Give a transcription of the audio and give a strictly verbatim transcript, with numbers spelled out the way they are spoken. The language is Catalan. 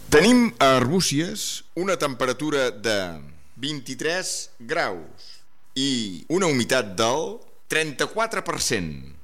Tenim a Arbúcies una temperatura de vint-i-tres graus i una humitat del trenta-quatre per cent.